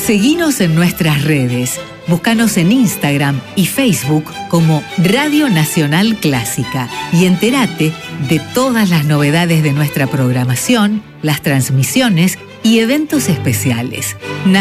Seguinos en nuestras redes. Búscanos en Instagram y Facebook como Radio Nacional Clásica y entérate de todas las novedades de nuestra programación, las transmisiones y eventos especiales.